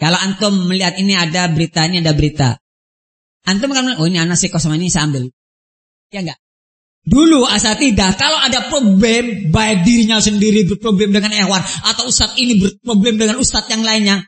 Kalau antum melihat ini ada berita, ini ada berita. Antum akan melihat, oh ini anak psikos sama ini saya ambil. Ya enggak? Dulu asatidah, kalau ada problem, baik dirinya sendiri berproblem dengan ikhwan, atau ustadz ini berproblem dengan ustadz yang lainnya,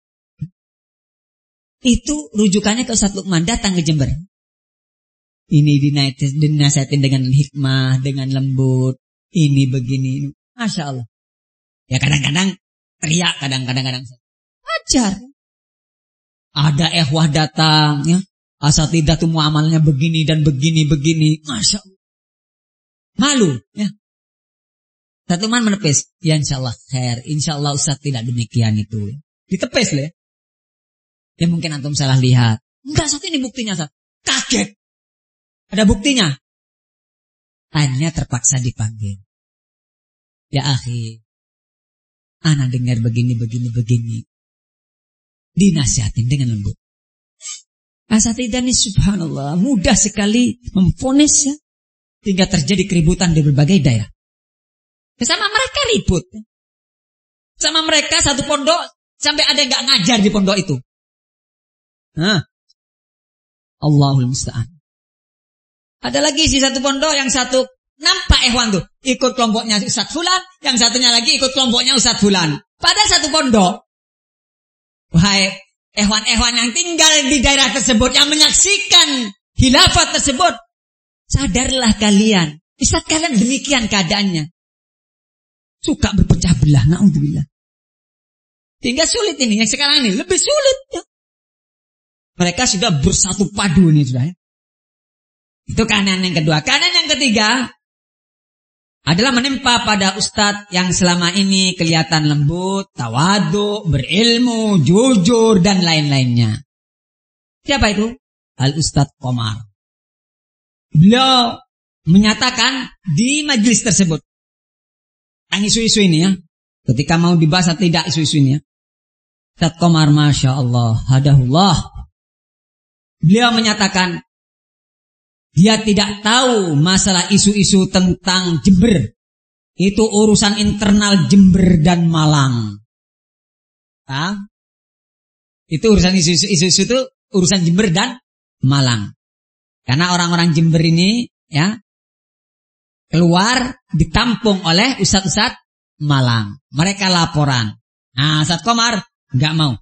itu rujukannya ke Ustadz Lukman, datang ke Jember. Ini dinasihatin dengan hikmah, dengan lembut, ini begini, Masya Allah. Ya kadang-kadang teriak, kadang-kadang ajar. Ada ikhwah datang, ya, asatidah itu muamalnya begini dan begini, Masya Allah. Malu, ya. Ustadz Lukman menepis, ya insya Allah khair, insya Allah Ustadz tidak demikian itu. Ditepis loh ya. Ya mungkin antum salah lihat. Enggak, satu ini buktinya, Ustadz. Kaget. Ada buktinya. Akhirnya terpaksa dipanggil. Ya akhi, ana dengar begini. Dinasihatin dengan lembut. Asatidah ini subhanallah mudah sekali memvonis ya, hingga terjadi keributan di berbagai daerah. Sama mereka ribut. Sama mereka satu pondok sampai ada yang gak ngajar di pondok itu. Allahul musta'an. Ada lagi si satu pondok yang satu nampak ikhwan tuh ikut kelompoknya Ustadz Fulan, yang satunya lagi ikut kelompoknya Ustadz Fulan. Pada satu pondok. Wahai ikhwan-ikhwan yang tinggal di daerah tersebut, yang menyaksikan khilafat tersebut, sadarlah kalian, Ustadz kalian demikian keadaannya. Suka berpecah belah, na'udzubillah. Hingga sulit ini, yang sekarang ini lebih sulit ya. Mereka sudah bersatu padu ini sudah ya. Itu kanan yang kedua. Kanan yang ketiga adalah menimpa pada ustadz yang selama ini kelihatan lembut, tawadhu, berilmu, jujur dan lain-lainnya. Siapa itu? Al-Ustadz Komar. Beliau menyatakan di majelis tersebut, yang isu-isu ini ya, ketika mau dibahas atau tidak isu-isu ini ya, Ustadz Komar Masya Allah, hadahullah, beliau menyatakan dia tidak tahu masalah isu-isu tentang Jember. Itu urusan internal Jember dan Malang. Itu urusan isu-isu itu urusan Jember dan Malang. Karena orang-orang Jember ini ya keluar ditampung oleh ustadz-ustadz Malang. Mereka laporan. Nah, Ustadz Komar enggak mau.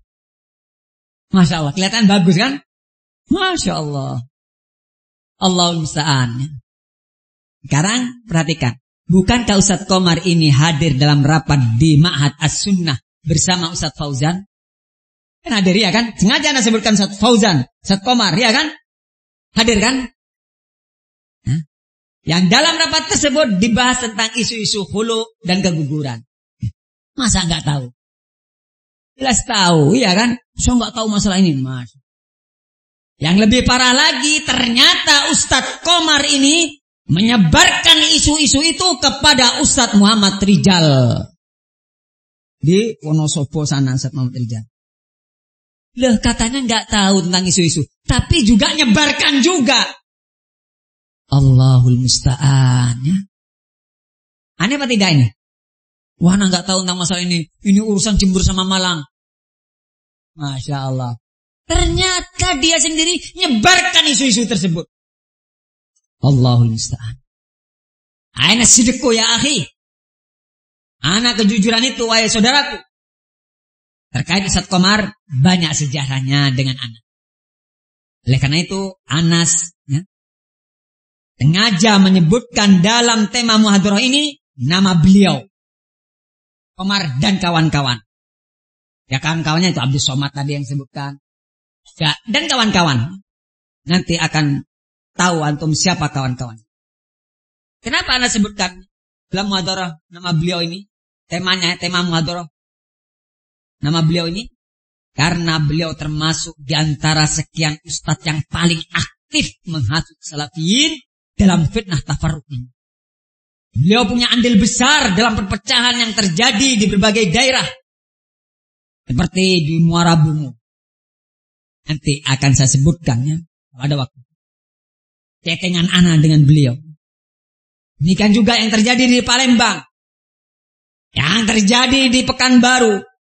Masya Allah, kelihatan bagus kan? Masya Allah. Allahul musta'an. Sekarang perhatikan. Bukankah Ustadz Komar ini hadir dalam rapat di Ma'had As-Sunnah bersama Ustadz Fauzan? Kan hadir ya kan? Sengaja anda sebutkan Ustadz Fauzan, Ustadz Komar ya kan? Hadir kan? Nah, yang dalam rapat tersebut dibahas tentang isu-isu hulu dan keguguran. Masa enggak tahu? Jelas tahu ya kan? So enggak tahu masalah ini, Mas. Yang lebih parah lagi, ternyata Ustadz Komar ini menyebarkan isu-isu itu kepada Ustadz Muhammad Rijal. Di Wonosobo sana Ustadz Muhammad Rijal. Loh katanya enggak tahu tentang isu-isu, tapi juga nyebarkan juga. Allahul musta'an ya. Aneh apa tidak ini? Wah, enggak tahu tentang masalah ini. Ini urusan Jember sama Malang. Masya Allah. Ternyata dia sendiri nyebarkan isu-isu tersebut. Allahul musta'an. Aina sidqu ya akhi. Anak kejujuran itu wahai saudaraku. Terkait Ustadz Komar banyak sejarahnya dengan anak. Oleh karena itu Anas ya, sengaja menyebutkan dalam tema muhadarah ini nama beliau Komar dan kawan-kawan. Ya kawan-kawannya itu Abdul Somad tadi yang sebutkan. Ya, dan kawan-kawan. Nanti akan tahu antum siapa kawan-kawan. Kenapa Anda sebutkan dalam muhadarah nama beliau ini? Temanya, tema muhadarah. Nama beliau ini. Karena beliau termasuk di antara sekian ustadz yang paling aktif menghasut salafiyin dalam fitnah tafarruq ini. Beliau punya andil besar dalam perpecahan yang terjadi di berbagai daerah. Seperti di Muara Bungu. Nanti akan saya sebutkan ya, pada waktu chattingan ana dengan beliau. Demikian juga yang terjadi di Palembang, yang terjadi di Pekanbaru,